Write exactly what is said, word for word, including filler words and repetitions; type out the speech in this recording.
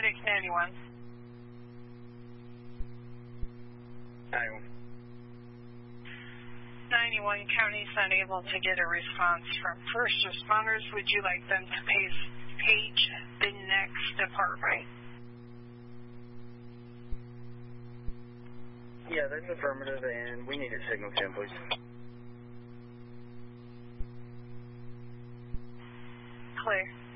six ninety-one. ninety-one. ninety-one, county's unable to get a response from first responders. Would you like them to page, page the next department? Yeah, that's affirmative, and we need a signal ten, please. Clear.